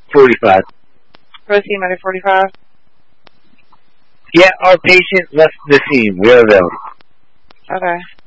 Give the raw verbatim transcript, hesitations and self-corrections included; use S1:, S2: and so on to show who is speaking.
S1: forty-five.
S2: Proceed, medic forty-five.
S1: Yeah, our patient left the scene. We're available.
S2: Okay.